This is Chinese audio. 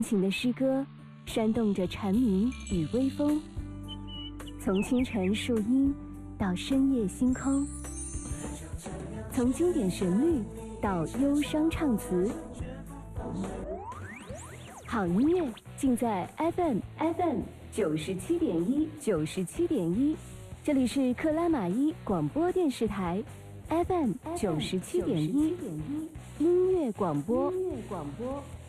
情的诗歌煽动着蝉鸣与微风，从清晨树荫到深夜星空，从经典旋律到忧伤唱词，好音乐尽在 FM 97.1，这里是克拉玛依广播电视台 FM 97.1，音乐广播。